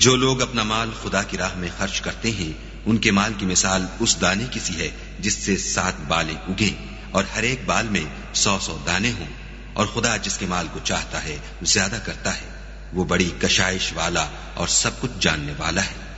जो लोग अपना माल खुदा की राह में खर्च करते हैं, उनके माल की मिसाल उस दाने की सी है जिससे 7 बालें उगे और हर एक बाल में 100-100 दाने हों। और खुदा जिसके माल को चाहता है ज्यादा करता है। वो बड़ी कशाइश वाला और सब कुछ जानने वाला है।